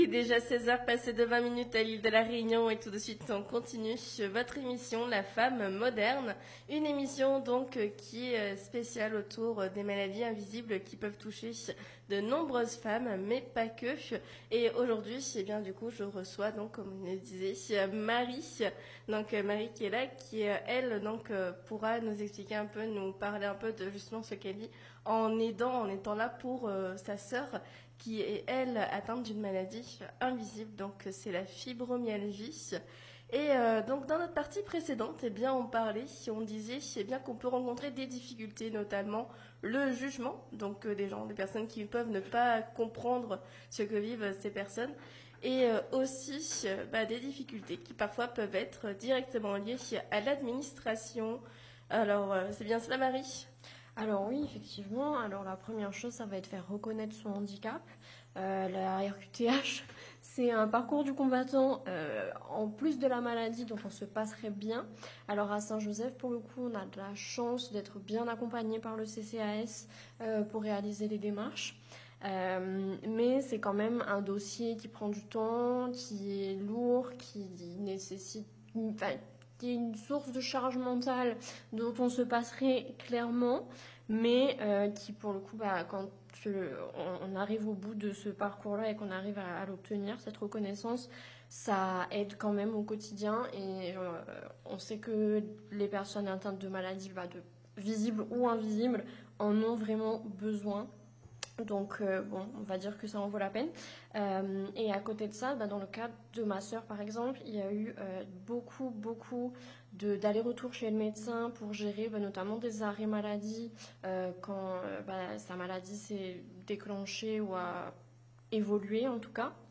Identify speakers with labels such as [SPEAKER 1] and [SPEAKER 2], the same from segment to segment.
[SPEAKER 1] Il est déjà 16 heures passées de 20 minutes à l'île de la Réunion et tout de suite on continue votre émission La Femme Moderne, une émission donc qui est spéciale autour des maladies invisibles qui peuvent toucher de nombreuses femmes mais pas que. Et aujourd'hui, eh bien du coup, je reçois donc comme on le disait Marie, donc Marie qui est là, qui elle donc pourra nous expliquer un peu, nous parler un peu de justement ce qu'elle vit en aidant, en étant là pour sa sœur qui est, elle, atteinte d'une maladie invisible, donc c'est la fibromyalgie. Et donc dans notre partie précédente, eh bien, on disait eh bien, qu'on peut rencontrer des difficultés, notamment le jugement, donc des personnes qui peuvent ne pas comprendre ce que vivent ces personnes, et aussi des difficultés qui parfois peuvent être directement liées à l'administration. Alors, c'est bien cela, Marie ?
[SPEAKER 2] Alors oui, effectivement. Alors la première chose, ça va être faire reconnaître son handicap. La RQTH, c'est un parcours du combattant en plus de la maladie, donc on se passerait bien. Alors à Saint-Joseph, pour le coup, on a de la chance d'être bien accompagné par le CCAS pour réaliser les démarches. Mais c'est quand même un dossier qui prend du temps, qui est lourd, qui nécessite... qui est une source de charge mentale dont on se passerait clairement, mais qui pour le coup, quand on arrive au bout de ce parcours-là et qu'on arrive à l'obtenir, cette reconnaissance, ça aide quand même au quotidien. Et on sait que les personnes atteintes de maladies, visibles ou invisibles, en ont vraiment besoin. Donc, on va dire que ça en vaut la peine. Et à côté de ça, dans le cadre de ma sœur, par exemple, il y a eu beaucoup d'allers-retours chez le médecin pour gérer notamment des arrêts maladie quand sa maladie s'est déclenchée ou a évolué, en tout cas.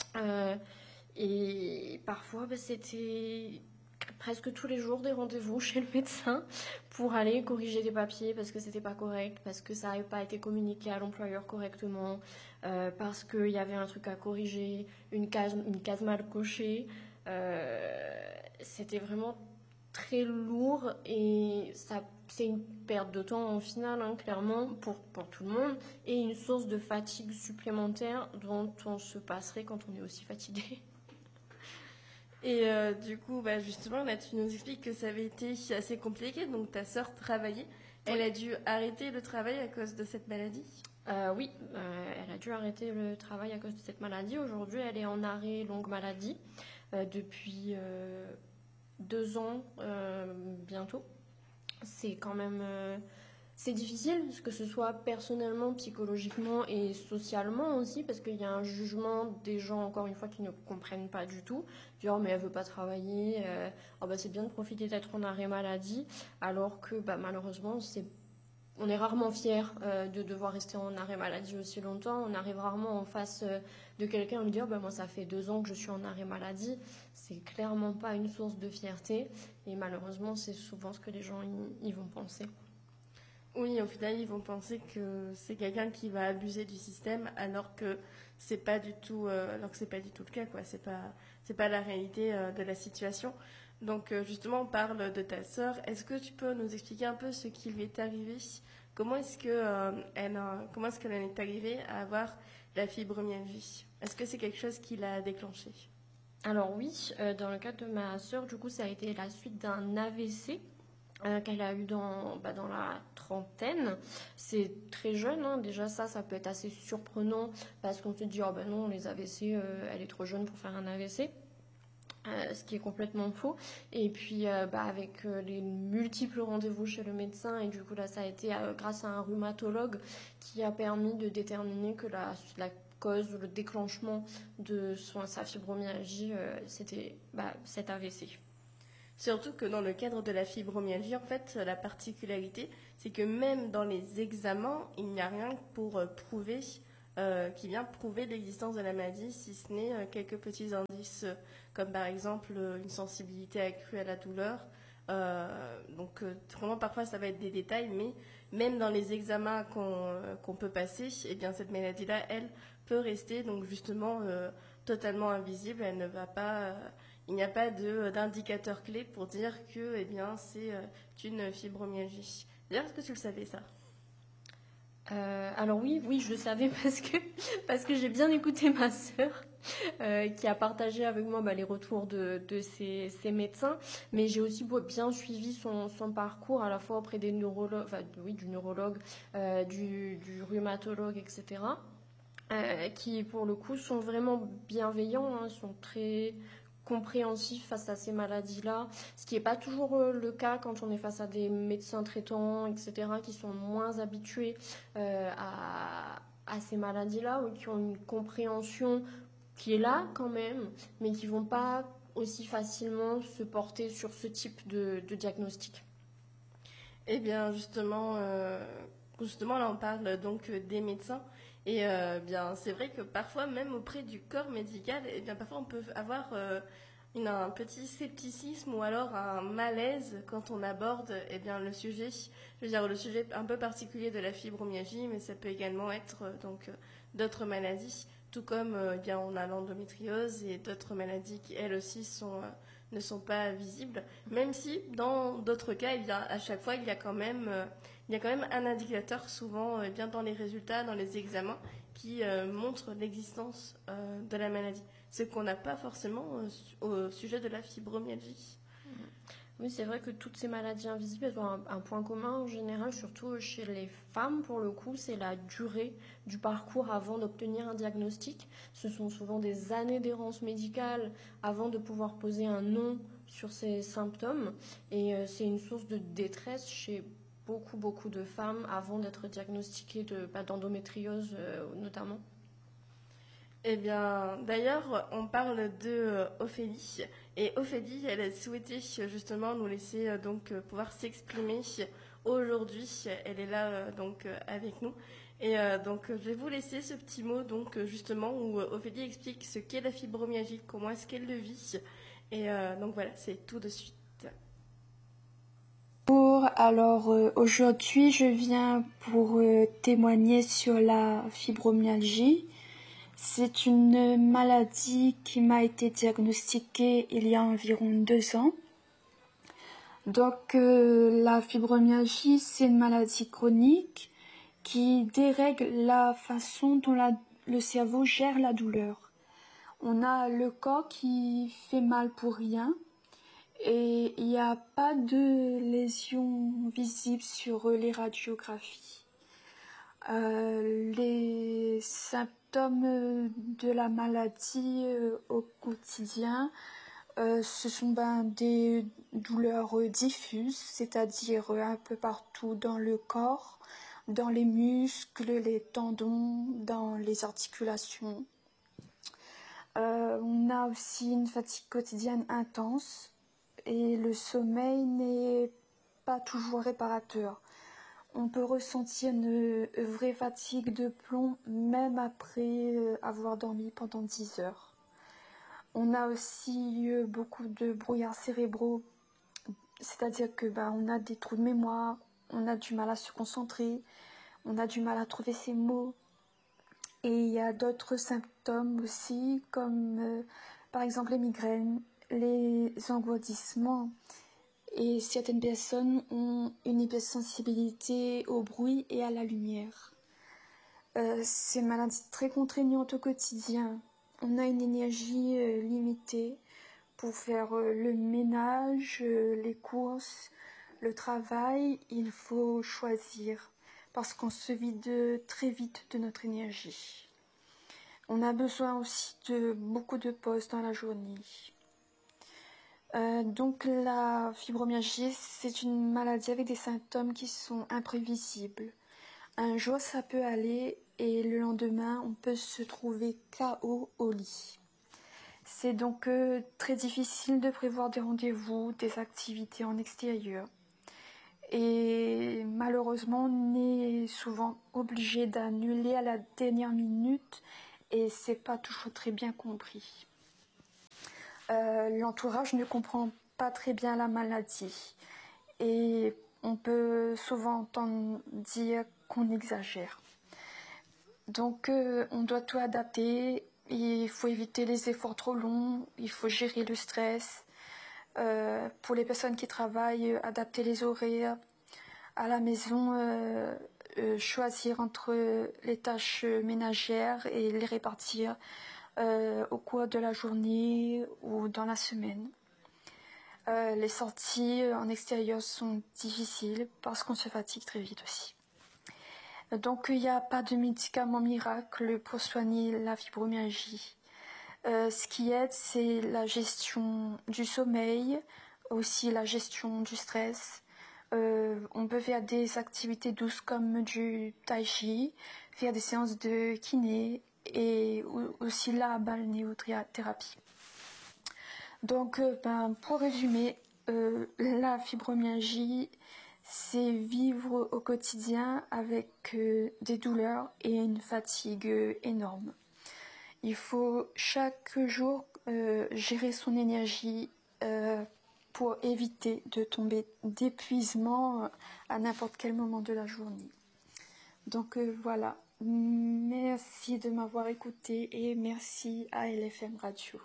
[SPEAKER 2] Et parfois, c'était presque tous les jours des rendez-vous chez le médecin pour aller corriger des papiers parce que c'était pas correct, parce que ça n'avait pas été communiqué à l'employeur correctement, parce qu'il y avait un truc à corriger, une case mal cochée. C'était vraiment très lourd et c'est une perte de temps au final, clairement, pour tout le monde, et une source de fatigue supplémentaire dont on se passerait quand on est aussi fatigué.
[SPEAKER 1] Et du coup, justement, là, tu nous expliques que ça avait été assez compliqué. Donc, ta sœur travaillait. Elle a dû arrêter le travail à cause de cette maladie ?
[SPEAKER 2] Oui, elle a dû arrêter le travail à cause de cette maladie. Aujourd'hui, elle est en arrêt longue maladie depuis 2 ans bientôt. C'est quand même... c'est difficile, que ce soit personnellement, psychologiquement et socialement aussi, parce qu'il y a un jugement des gens, encore une fois, qui ne comprennent pas du tout. Dire, oh, mais elle veut pas travailler, c'est bien de profiter d'être en arrêt maladie, alors que malheureusement, on est rarement fier de devoir rester en arrêt maladie aussi longtemps. On arrive rarement en face de quelqu'un et lui dire, moi, ça fait 2 ans que je suis en arrêt maladie. C'est clairement pas une source de fierté, et malheureusement, c'est souvent ce que les gens y vont penser.
[SPEAKER 1] Oui, au final, ils vont penser que c'est quelqu'un qui va abuser du système, alors que c'est pas du tout le cas, quoi. C'est pas la réalité de la situation. Donc, justement, on parle de ta sœur. Est-ce que tu peux nous expliquer un peu ce qui lui est arrivé ? Comment est-ce qu'elle en est arrivée à avoir la fibromyalgie ? Est-ce que c'est quelque chose qui l'a déclenché ?
[SPEAKER 2] Alors oui, dans le cadre de ma sœur, du coup, ça a été la suite d'un AVC. Qu'elle a eu dans la trentaine. C'est très jeune, déjà ça peut être assez surprenant parce qu'on se dit non, les AVC, elle est trop jeune pour faire un AVC, ce qui est complètement faux. Et puis avec les multiples rendez-vous chez le médecin, et du coup là ça a été grâce à un rhumatologue qui a permis de déterminer que la cause, le déclenchement de sa fibromyalgie, c'était cet AVC.
[SPEAKER 1] Surtout que dans le cadre de la fibromyalgie, en fait, la particularité, c'est que même dans les examens, il n'y a rien pour qui vient prouver l'existence de la maladie, si ce n'est quelques petits indices, comme par exemple une sensibilité accrue à la douleur. Donc vraiment, parfois, ça va être des détails, mais même dans les examens qu'on peut passer, eh bien, cette maladie-là, elle, peut rester donc justement totalement invisible. Elle ne va pas... il n'y a pas d'indicateur clé pour dire que c'est une fibromyalgie. D'ailleurs, est-ce que tu le savais, ça ?
[SPEAKER 2] Alors oui, je le savais parce que j'ai bien écouté ma sœur. qui a partagé avec moi les retours de ces médecins. Mais j'ai aussi bien suivi son parcours à la fois auprès des neurologues, du neurologue, du rhumatologue, etc. Qui pour le coup sont vraiment bienveillants, hein, sont très compréhensifs face à ces maladies-là, ce qui n'est pas toujours le cas quand on est face à des médecins traitants, etc., qui sont moins habitués à ces maladies-là ou qui ont une compréhension qui est là quand même, mais qui ne vont pas aussi facilement se porter sur ce type de diagnostic.
[SPEAKER 1] Eh bien, justement, là, on parle donc des médecins. Et bien, c'est vrai que parfois, même auprès du corps médical, eh bien, parfois on peut avoir un petit scepticisme ou alors un malaise quand on aborde eh bien, le sujet. Je veux dire, le sujet un peu particulier de la fibromyalgie, mais ça peut également être d'autres maladies, tout comme eh bien, on a l'endométriose et d'autres maladies qui, elles aussi, ne sont pas visibles, même si dans d'autres cas, eh bien, à chaque fois, il y a quand même un indicateur, souvent bien dans les résultats, dans les examens, qui montre l'existence de la maladie. Ce qu'on n'a pas forcément au sujet de la fibromyalgie.
[SPEAKER 2] Oui, c'est vrai que toutes ces maladies invisibles, elles ont un point commun en général, surtout chez les femmes pour le coup, c'est la durée du parcours avant d'obtenir un diagnostic. Ce sont souvent des années d'errance médicale avant de pouvoir poser un nom sur ces symptômes. Et c'est une source de détresse chez beaucoup de femmes avant d'être diagnostiquées d'endométriose notamment.
[SPEAKER 1] Eh bien, d'ailleurs, on parle de Ophélie. Et Ophélie, elle a souhaité justement nous laisser pouvoir s'exprimer aujourd'hui. Elle est là avec nous. Et donc, je vais vous laisser ce petit mot justement où Ophélie explique ce qu'est la fibromyalgie, comment est-ce qu'elle le vit. Et donc voilà, c'est tout de suite.
[SPEAKER 3] Alors aujourd'hui, je viens pour témoigner sur la fibromyalgie. C'est une maladie qui m'a été diagnostiquée il y a environ 2 ans. Donc la fibromyalgie, c'est une maladie chronique qui dérègle la façon dont le cerveau gère la douleur. On a le corps qui fait mal pour rien et il n'y a pas de lésions visibles sur les radiographies. Les symptômes de la maladie au quotidien, ce sont des douleurs diffuses, c'est-à-dire un peu partout dans le corps, dans les muscles, les tendons, dans les articulations. On a aussi une fatigue quotidienne intense et le sommeil n'est pas toujours réparateur. On peut ressentir une vraie fatigue de plomb même après avoir dormi pendant 10 heures. On a aussi beaucoup de brouillards cérébraux, c'est-à-dire que on a des trous de mémoire, on a du mal à se concentrer, on a du mal à trouver ses mots. Et il y a d'autres symptômes aussi, comme par exemple les migraines, les engourdissements. Et certaines personnes ont une hypersensibilité au bruit et à la lumière. C'est une maladie très contraignante au quotidien. On a une énergie limitée pour faire le ménage, les courses, le travail. Il faut choisir parce qu'on se vide très vite de notre énergie. On a besoin aussi de beaucoup de pauses dans la journée. Donc la fibromyalgie, c'est une maladie avec des symptômes qui sont imprévisibles. Un jour, ça peut aller et le lendemain, on peut se trouver KO au lit. C'est donc très difficile de prévoir des rendez-vous, des activités en extérieur. Et malheureusement, on est souvent obligé d'annuler à la dernière minute et c'est pas toujours très bien compris. L'entourage ne comprend pas très bien la maladie et on peut souvent entendre dire qu'on exagère. Donc on doit tout adapter, il faut éviter les efforts trop longs, il faut gérer le stress. Pour les personnes qui travaillent, adapter les horaires. À la maison, choisir entre les tâches ménagères et les répartir au cours de la journée ou dans la semaine. Les sorties en extérieur sont difficiles parce qu'on se fatigue très vite aussi. Donc il n'y a pas de médicament miracle pour soigner la fibromyalgie. Ce qui aide, c'est la gestion du sommeil, aussi la gestion du stress. On peut faire des activités douces comme du tai chi, faire des séances de kiné et aussi la balnéothérapie. Donc, pour résumer, la fibromyalgie, c'est vivre au quotidien avec des douleurs et une fatigue énorme. Il faut chaque jour gérer son énergie pour éviter de tomber d'épuisement à n'importe quel moment de la journée. Donc voilà, merci de m'avoir écouté et merci à LFM Radio.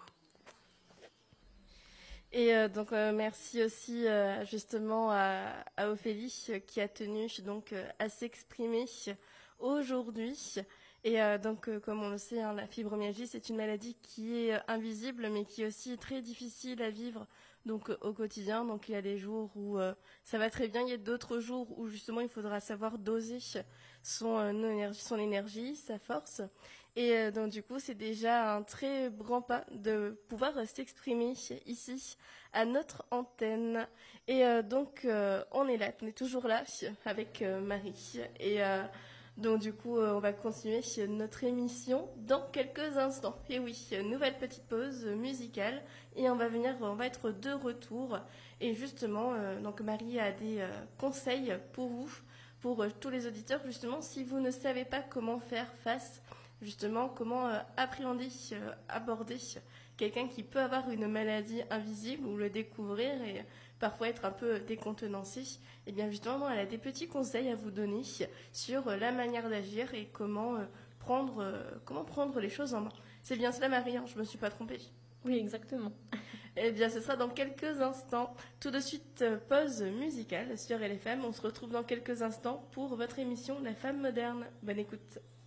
[SPEAKER 1] Et donc merci aussi justement à Ophélie qui a tenu donc à s'exprimer aujourd'hui. Et donc comme on le sait, hein, la fibromyalgie c'est une maladie qui est invisible mais qui est aussi très difficile à vivre donc au quotidien. Donc il y a des jours où ça va très bien, il y a d'autres jours où justement il faudra savoir doser son énergie, sa force. Et donc du coup, c'est déjà un très grand pas de pouvoir s'exprimer ici à notre antenne. Et donc on est là, on est toujours là avec Marie. Et donc du coup, on va continuer notre émission dans quelques instants. Et oui, nouvelle petite pause musicale et on va être de retour. Et justement, donc Marie a des conseils pour vous, pour tous les auditeurs, justement, si vous ne savez pas comment faire face, justement, comment appréhender, aborder quelqu'un qui peut avoir une maladie invisible ou le découvrir et parfois être un peu décontenancé. Et bien justement, elle a des petits conseils à vous donner sur la manière d'agir et comment prendre les choses en main. C'est bien cela, Marie, hein, je ne me suis pas trompée.
[SPEAKER 2] Oui, exactement.
[SPEAKER 1] Eh bien, ce sera dans quelques instants. Tout de suite, pause musicale sur LFM. On se retrouve dans quelques instants pour votre émission La Femme Moderne. Bonne écoute.